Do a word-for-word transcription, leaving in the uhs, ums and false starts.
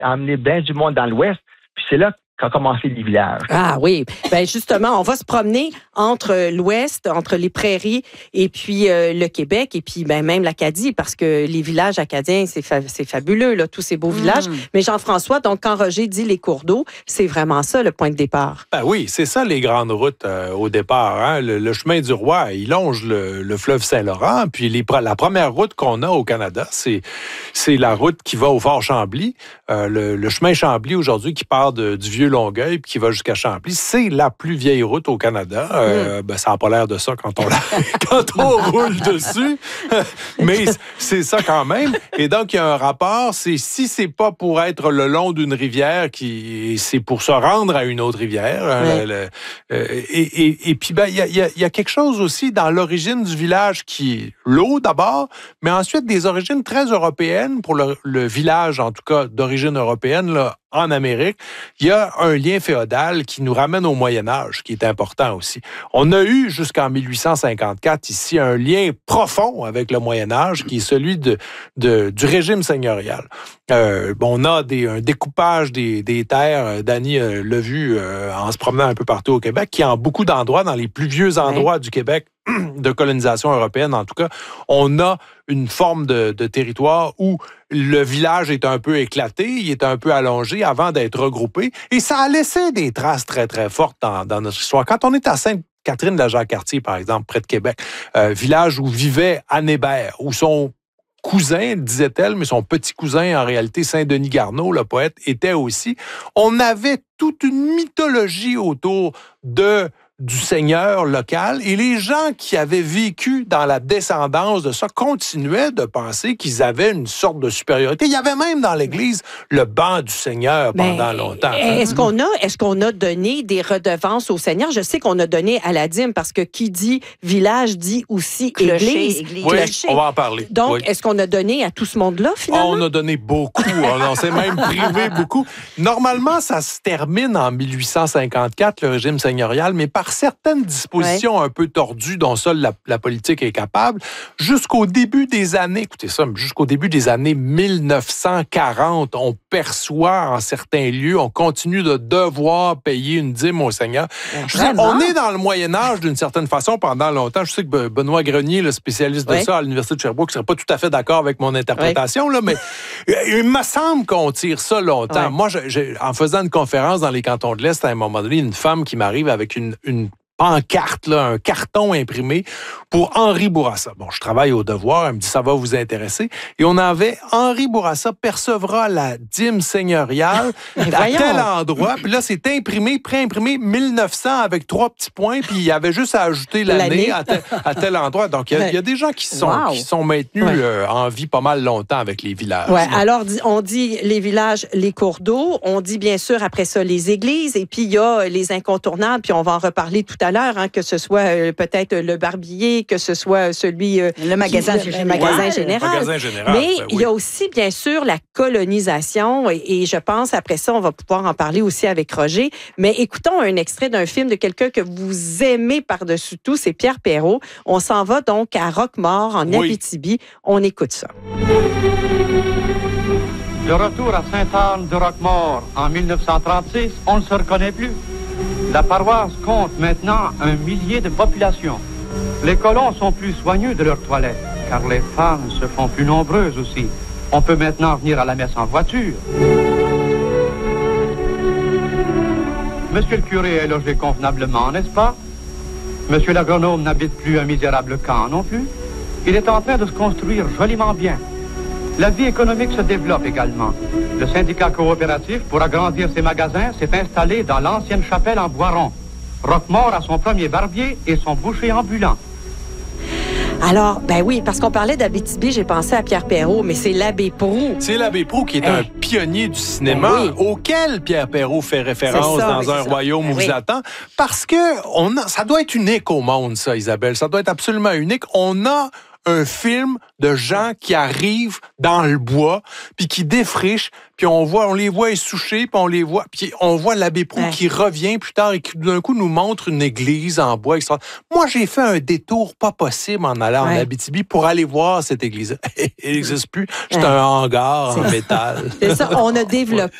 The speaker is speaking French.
a amené bien du monde dans l'Ouest. Puis c'est là qu'a commencé les villages. Ah oui. Ben justement, on va se promener entre l'Ouest, entre les prairies et puis euh, le Québec et puis ben, même l'Acadie parce que les villages acadiens, c'est, fa- c'est fabuleux, là, tous ces beaux mmh. villages. Mais Jean-François, donc quand Roger dit les cours d'eau, c'est vraiment ça le point de départ. Ben oui, c'est ça les grandes routes euh, au départ. Hein? Le, le chemin du Roi, il longe le, le fleuve Saint-Laurent. Puis les, la première route qu'on a au Canada, c'est, c'est la route qui va au Fort Chambly. Euh, le, le chemin Chambly aujourd'hui qui part de, du vieux Longueuil puis qui va jusqu'à Chambly, c'est la plus vieille route au Canada. Euh, mm. ben, ça n'a pas l'air de ça quand on, la, quand on roule dessus, mais c'est ça quand même. Et donc, il y a un rapport, c'est si c'est pas pour être le long d'une rivière, qui, c'est pour se rendre à une autre rivière. Mm. Le, le, euh, et, et, et puis, ben, il y a, y, a, y a quelque chose aussi dans l'origine du village qui est l'eau d'abord, mais ensuite des origines très européennes pour le, le village, en tout cas d'origine européenne, là, en Amérique, il y a un lien féodal qui nous ramène au Moyen Âge, qui est important aussi. On a eu jusqu'en mille huit cent cinquante-quatre ici un lien profond avec le Moyen Âge, qui est celui de, de, du régime seigneurial. Euh, on a des, un découpage des, des terres, Dany euh, l'a vu euh, en se promenant un peu partout au Québec, qui en beaucoup d'endroits, dans les plus vieux endroits oui. du Québec, de colonisation européenne en tout cas, on a une forme de, de territoire où le village est un peu éclaté, il est un peu allongé avant d'être regroupé, et ça a laissé des traces très, très fortes dans, dans notre histoire. Quand on est à Sainte-Catherine-de-la-Jacques-Cartier, par exemple, près de Québec, euh, village où vivait Anne Hébert, où son cousin, disait-elle, mais son petit cousin, en réalité, Saint-Denis Garneau, le poète, était aussi, on avait toute une mythologie autour de du seigneur local, et les gens qui avaient vécu dans la descendance de ça continuaient de penser qu'ils avaient une sorte de supériorité. Il y avait même dans l'Église le banc du seigneur pendant Mais longtemps. Est-ce qu'on a, est-ce qu'on a donné des redevances au seigneur? Je sais qu'on a donné à la dîme, parce que qui dit village dit aussi Clocher, église. église. Oui, Clocher. on va en parler. Donc, oui. est-ce qu'on a donné à tout ce monde-là, finalement? On a donné beaucoup. On, on s'est même privé beaucoup. Normalement, ça se termine en mille huit cent cinquante-quatre, le régime seigneurial, mais par certaines dispositions ouais. un peu tordues dont seule la, la politique est capable, jusqu'au début des années, écoutez ça, jusqu'au début des années mille neuf cent quarante, on perçoit en certains lieux, on continue de devoir payer une dîme au Seigneur. Je sais, on est dans le Moyen-Âge d'une certaine façon pendant longtemps. Je sais que Benoît Grenier, le spécialiste de ouais. ça à l'Université de Sherbrooke, ne serait pas tout à fait d'accord avec mon interprétation, ouais. là, mais il me semble qu'on tire ça longtemps. Ouais. Moi, je, je, en faisant une conférence dans les cantons de l'Est, à un moment donné, une femme qui m'arrive avec une, une pancarte, là, un carton imprimé pour Henri Bourassa. Bon, je travaille au Devoir, elle me dit ça va vous intéresser. Et on avait Henri Bourassa percevra la dîme seigneuriale à tel endroit. Puis là, c'est imprimé, pré-imprimé mille neuf cents avec trois petits points. Puis il y avait juste à ajouter l'année, l'année. À, tel, à tel endroit. Donc il y, y a des gens qui sont, wow. qui sont maintenus ouais. euh, en vie pas mal longtemps avec les villages. Ouais. Alors on dit les villages, les cours d'eau. On dit bien sûr après ça les églises. Et puis il y a les incontournables. Puis on va en reparler tout à l'heure, hein, que ce soit euh, peut-être le barbier, que ce soit celui... Euh, le magasin qui, général. Le magasin général. Magasin général. Mais ben, il oui. y a aussi, bien sûr, la colonisation. Et, et je pense, après ça, on va pouvoir en parler aussi avec Roger. Mais écoutons un extrait d'un film de quelqu'un que vous aimez par-dessus tout, c'est Pierre Perrault. On s'en va donc à Roquemaure, en oui. Abitibi. On écoute ça. De retour à Sainte-Anne de Roquemaure en mille neuf cent trente-six, on ne se reconnaît plus. La paroisse compte maintenant un millier de population. Les colons sont plus soigneux de leurs toilettes, car les femmes se font plus nombreuses aussi. On peut maintenant venir à la messe en voiture. Monsieur le curé est logé convenablement, n'est-ce pas? Monsieur l'agronome n'habite plus un misérable camp non plus. Il est en train de se construire joliment bien. La vie économique se développe également. Le syndicat coopératif, pour agrandir ses magasins, s'est installé dans l'ancienne chapelle en Boiron. Roquemaure a son premier barbier et son boucher ambulant. Alors, ben oui, parce qu'on parlait d'Abitibi, j'ai pensé à Pierre Perrault, mais c'est l'abbé Proulx. C'est l'abbé Proulx qui est hey. un pionnier du cinéma, ben oui. auquel Pierre Perrault fait référence ça, dans Un ça. royaume ben où oui. vous attend, parce que on a, ça doit être unique au monde, ça, Isabelle. Ça doit être absolument unique. On a un film de gens qui arrivent dans le bois, puis qui défrichent, puis on voit, on les voit essouchés, puis on les voit, puis on voit l'abbé Proulx ouais. qui revient plus tard et qui d'un coup nous montre une église en bois extra. Moi, j'ai fait un détour pas possible en allant ouais. en Abitibi pour aller voir cette église. Elle n'existe plus. C'est ouais. un hangar en métal. C'est ça, on a développé